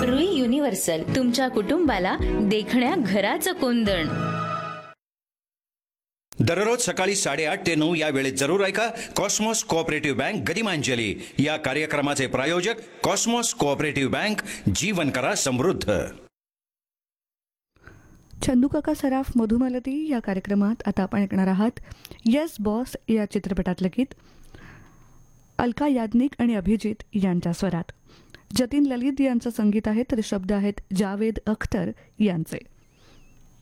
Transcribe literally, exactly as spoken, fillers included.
Rui universal, तुमच्या कुटुंबाला देखण्या घराचं कोंदण. दररोज सकाळी साडेआठ ते नऊ या वेळेत जरूर ऐका कॉस्मॉस कोऑपरेटिव्ह बँक गदिमांजली. या कार्यक्रमाचे प्रायोजक कॉस्मॉस कोऑपरेटिव्ह बँक. जीवन करा समृद्ध. चंदूकाका सराफ मधुमालती या कार्यक्रमात आता आपण ऐकणार आहात येस बॉस या चित्रपटातलं गीत अलका याज्ञिक आणि अभिजित यांच्या स्वरात. जतीन ललित यांचं संगीत आहे तर शब्द आहेत जावेद अख्तर यांचे.